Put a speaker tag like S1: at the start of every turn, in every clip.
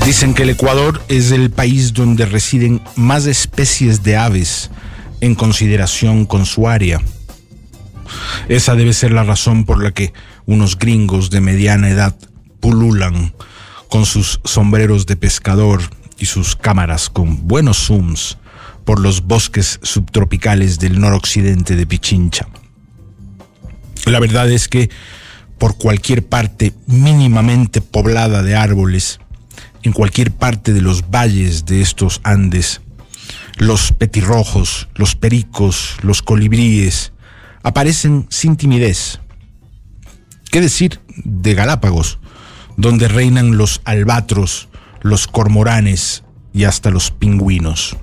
S1: Dicen que el Ecuador es el país donde residen más especies de aves en consideración con su área. Esa debe ser la razón por la que unos gringos de mediana edad pululan con sus sombreros de pescador y sus cámaras con buenos zooms por los bosques subtropicales del noroccidente de Pichincha. La verdad es que por cualquier parte mínimamente poblada de árboles, en cualquier parte de los valles de estos Andes, los petirrojos, los pericos, los colibríes aparecen sin timidez. ¿Qué decir de Galápagos, donde reinan los albatros, los cormoranes y hasta los pingüinos?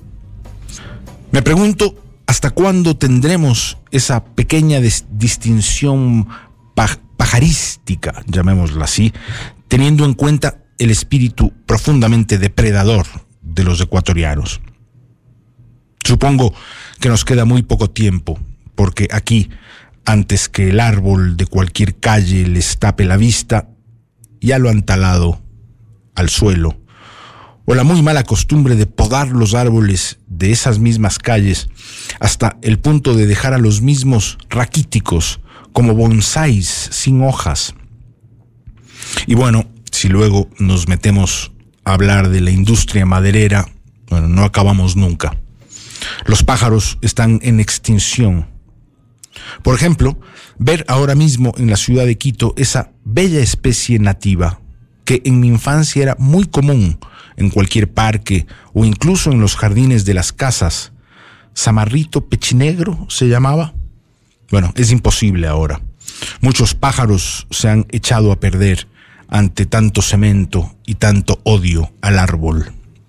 S1: Me pregunto, ¿hasta cuándo tendremos esa pequeña distinción pajarística, llamémosla así, teniendo en cuenta el espíritu profundamente depredador de los ecuatorianos? Supongo que nos queda muy poco tiempo, porque aquí, antes que el árbol de cualquier calle les tape la vista, ya lo han talado al suelo, o la muy mala costumbre de podar los árboles de esas mismas calles hasta el punto de dejar a los mismos raquíticos como bonsáis sin hojas. Y bueno, si luego nos metemos a hablar de la industria maderera, bueno, no acabamos nunca. Los pájaros están en extinción. Por ejemplo, ver ahora mismo en la ciudad de Quito esa bella especie nativa que en mi infancia era muy común en cualquier parque o incluso en los jardines de las casas. Zamarrito pechinegro se llamaba. Bueno, es imposible ahora. Muchos pájaros se han echado a perder ante tanto cemento y tanto odio al árbol.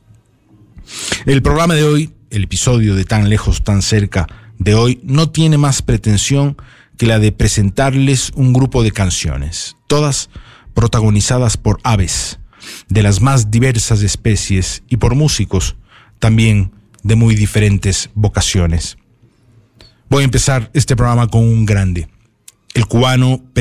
S1: El programa de hoy, el episodio de Tan Lejos, Tan Cerca de hoy, no tiene más pretensión que la de presentarles un grupo de canciones, todas protagonizadas por aves de las más diversas especies y por músicos también de muy diferentes vocaciones. Voy a empezar este programa con un grande, el cubano